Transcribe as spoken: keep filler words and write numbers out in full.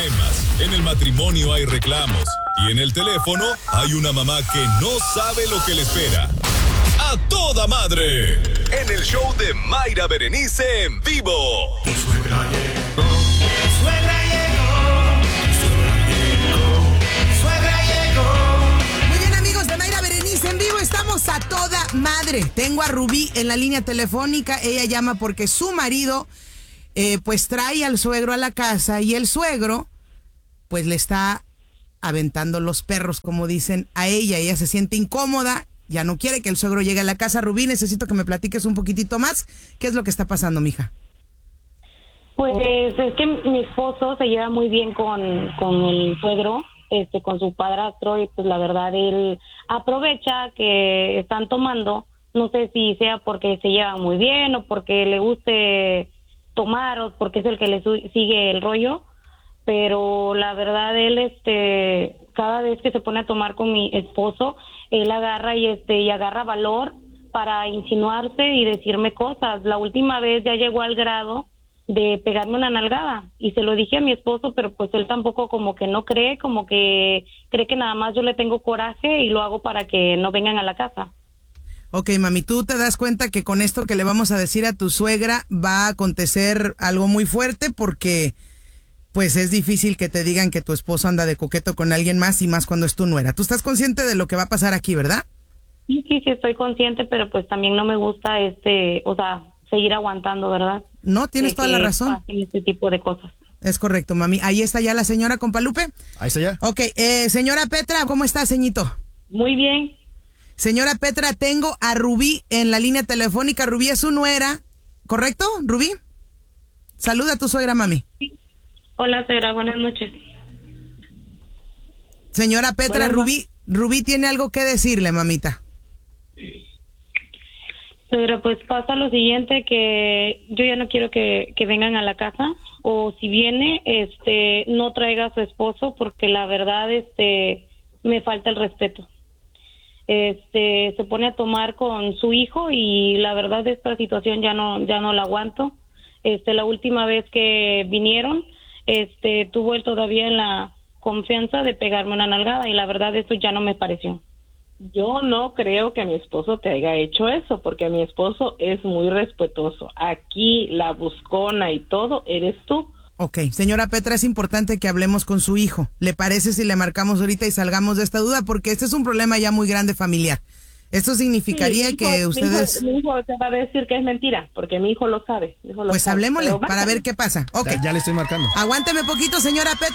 problemas, en el matrimonio hay reclamos y en el teléfono hay una mamá que no sabe lo que le espera. ¡A toda madre! En el show de Mayra Berenice en vivo. Tu suegra llegó, tu suegra llegó, tu suegra llegó, tu suegra llegó. Muy bien, amigos de Mayra Berenice en vivo, estamos a toda madre. Tengo a Rubí en la línea telefónica. Ella llama porque su marido eh, pues trae al suegro a la casa y el suegro pues le está aventando los perros, como dicen, a ella. Ella se siente incómoda, ya no quiere que el suegro llegue a la casa. Rubí, necesito que me platiques un poquitito más. ¿Qué es lo que está pasando, mija? Pues es que mi esposo se lleva muy bien con, con el suegro, este, con su padrastro, y pues la verdad él aprovecha que están tomando, no sé si sea porque se llevan muy bien o porque le guste tomar o porque es el que le su- sigue el rollo, pero la verdad él, este, cada vez que se pone a tomar con mi esposo, él agarra y este y agarra valor para insinuarse y decirme cosas. La última vez ya llegó al grado de pegarme una nalgada y se lo dije a mi esposo, pero pues él tampoco como que no cree, como que cree que nada más yo le tengo coraje y lo hago para que no vengan a la casa. Ok, mami, ¿tú te das cuenta que con esto que le vamos a decir a tu suegra va a acontecer algo muy fuerte? Porque pues es difícil que te digan que tu esposo anda de coqueto con alguien más y más cuando es tu nuera. Tú estás consciente de lo que va a pasar aquí, ¿verdad? Sí, sí, sí, estoy consciente, pero pues también no me gusta este, o sea, seguir aguantando, ¿verdad? No, tienes De toda la que razón. pasen este tipo de cosas. Es correcto, mami. Ahí está ya la señora Compalupe. Ahí está ya. Ok, eh, señora Petra, ¿cómo está, ceñito? Muy bien. Señora Petra, tengo a Rubí en la línea telefónica. Rubí es su nuera, ¿correcto, Rubí? Saluda a tu suegra, mami. Hola, señora, buenas noches. Señora Petra, Buenas Rubí, Rubí tiene algo que decirle, mamita. Pero pues pasa lo siguiente, que yo ya no quiero que, que vengan a la casa, o si viene, este, no traiga a su esposo, porque la verdad, este, me falta el respeto. Este, se pone a tomar con su hijo y la verdad esta situación ya no, ya no la aguanto. Este, la última vez que vinieron, este, tuvo él todavía la confianza de pegarme una nalgada y la verdad eso ya no me pareció. Yo no creo que mi esposo te haya hecho eso, porque mi esposo es muy respetuoso. Aquí la buscona y todo eres tú. Ok, señora Petra, es importante que hablemos con su hijo. ¿Le parece si le marcamos ahorita y salgamos de esta duda? Porque este es un problema ya muy grande familiar. Esto significaría Sí, mi hijo- que mi ustedes... hijo, mi hijo te va a decir que es mentira, porque mi hijo lo sabe. mi hijo lo Pues sabe. hablemosle Pero para márcame. ver qué pasa. Ok, Ya, ya le estoy marcando. aguánteme poquito, señora Petra.